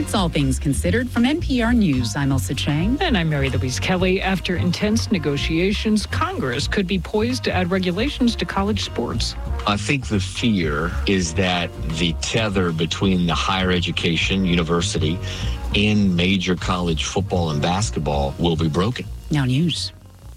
It's All Things Considered from NPR News. I'm Elsa Chang. And I'm Mary Louise Kelly. After intense negotiations, Congress could be poised to add regulations to college sports. I think the fear is that the tether between the higher education, university, and major college football and basketball will be broken. Now news.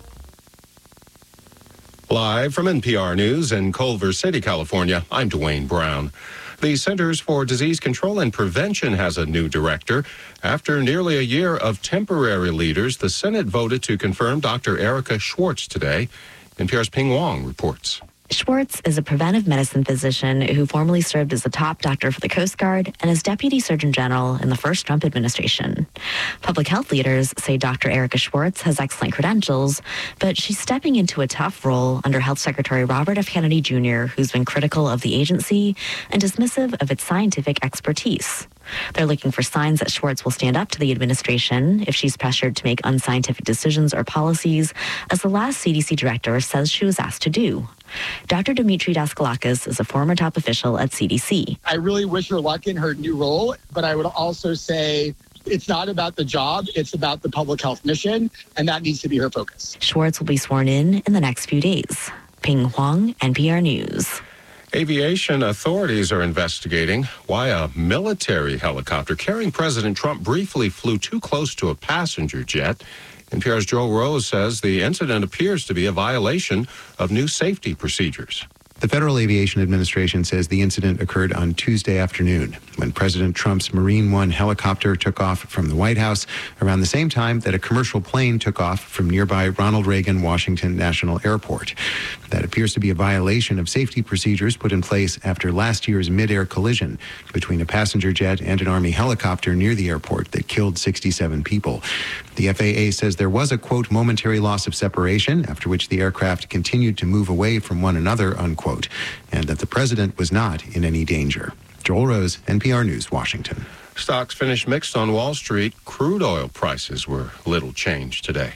Live from NPR News in Culver City, California, I'm Dwayne Brown. The Centers for Disease Control and Prevention has a new director. After nearly a year of temporary leaders, the Senate voted to confirm Dr. Erica Schwartz today. NPR's Ping Wong reports. Schwartz is a preventive medicine physician who formerly served as the top doctor for the Coast Guard and as Deputy Surgeon General in the first Trump administration. Public health leaders say Dr. Erica Schwartz has excellent credentials, but she's stepping into a tough role under Health Secretary Robert F. Kennedy Jr., who's been critical of the agency and dismissive of its scientific expertise. They're looking for signs that Schwartz will stand up to the administration if she's pressured to make unscientific decisions or policies, as the last CDC director says she was asked to do. Dr. Dimitri Daskalakis is a former top official at CDC. I really wish her luck in her new role, but I would also say it's not about the job, it's about the public health mission, and that needs to be her focus. Schwartz will be sworn in the next few days. Ping Huang, NPR News. Aviation authorities are investigating why a military helicopter carrying President Trump briefly flew too close to a passenger jet. NPR's Joel Rose says the incident appears to be a violation of new safety procedures. The Federal Aviation Administration says the incident occurred on Tuesday afternoon when President Trump's Marine One helicopter took off from the White House around the same time that a commercial plane took off from nearby Ronald Reagan Washington National Airport. That appears to be a violation of safety procedures put in place after last year's mid-air collision between a passenger jet and an Army helicopter near the airport that killed 67 people. The FAA says there was a, quote, momentary loss of separation, after which the aircraft continued to move away from one another, unquote, and that the president was not in any danger. Joel Rose, NPR News, Washington. Stocks finished mixed on Wall Street. Crude oil prices were little changed today.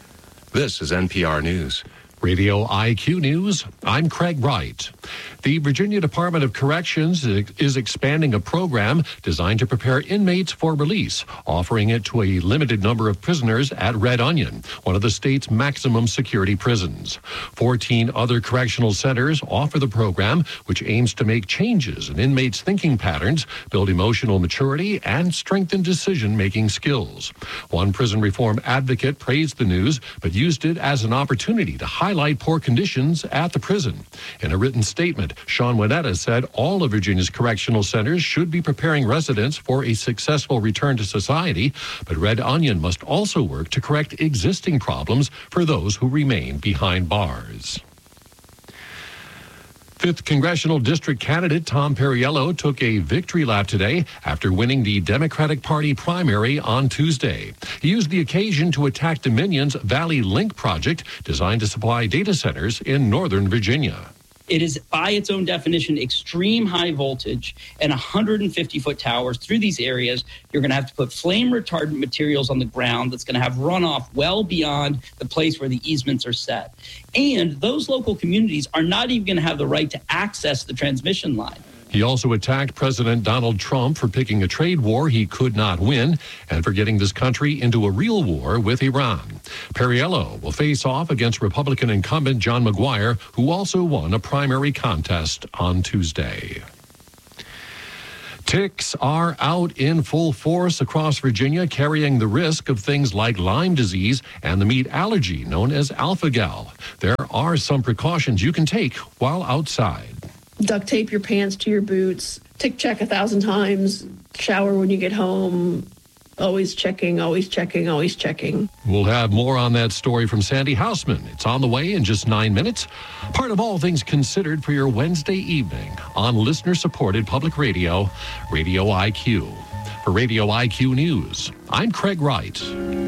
This is NPR News. Radio IQ News, I'm Craig Wright. The Virginia Department of Corrections is expanding a program designed to prepare inmates for release, offering it to a limited number of prisoners at Red Onion, one of the state's maximum security prisons. 14 other correctional centers offer the program, which aims to make changes in inmates' thinking patterns, build emotional maturity, and strengthen decision-making skills. One prison reform advocate praised the news, but used it as an opportunity to highlight poor conditions at the prison. In a written statement, Sean Winetta said all of Virginia's correctional centers should be preparing residents for a successful return to society, but Red Onion must also work to correct existing problems for those who remain behind bars. 5th Congressional District candidate Tom Perriello took a victory lap today after winning the Democratic Party primary on Tuesday. He used the occasion to attack Dominion's Valley Link project designed to supply data centers in Northern Virginia. It is, by its own definition, extreme high voltage and 150-foot towers through these areas. You're going to have to put flame-retardant materials on the ground that's going to have runoff well beyond the place where the easements are set. And those local communities are not even going to have the right to access the transmission line. He also attacked President Donald Trump for picking a trade war he could not win and for getting this country into a real war with Iran. Perriello will face off against Republican incumbent John McGuire, who also won a primary contest on Tuesday. Ticks are out in full force across Virginia, carrying the risk of things like Lyme disease and the meat allergy known as alpha-gal. There are some precautions you can take while outside. Duct tape your pants to your boots, tick check 1,000 times, shower when you get home, always checking, always checking, always checking. We'll have more on that story from Sandy Hausman. It's on the way in just 9 minutes. Part of All Things Considered for your Wednesday evening on listener-supported public radio, Radio IQ. For Radio IQ News, I'm Craig Wright.